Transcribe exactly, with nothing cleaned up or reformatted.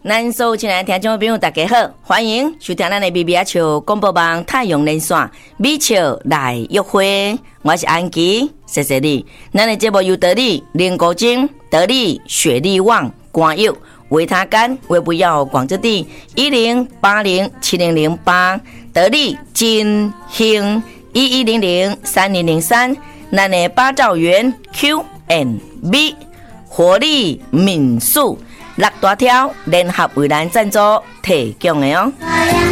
咱所有亲爱的听众朋友大家好，欢迎收听咱的咪咪仔笑广播网太阳连线美笑来约会，我是安琪，谢谢你。咱的节目由得力林国金、得力雪力旺、光佑、维他干、维不要广之地一零八零七零零八，得力金兴一一零零三零零三，咱的八兆元 Q and B 活力民宿。六大条联合为咱赞助提供的哦。